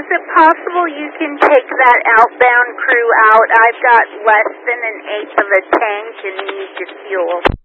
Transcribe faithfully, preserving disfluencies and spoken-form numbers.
it possible you can take that outbound crew out? I've got less than an eighth of a tank and need to fuel.